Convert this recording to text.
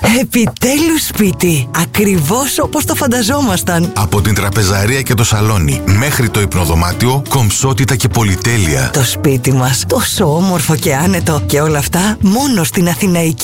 Επιτέλους σπίτι. Ακριβώς όπως το φανταζόμασταν. Από την τραπεζαρία και το σαλόνι μέχρι το υπνοδωμάτιο, κομψότητα και πολυτέλεια. Το σπίτι μας τόσο όμορφο και άνετο. Και όλα αυτά μόνο στην Αθηναϊκή.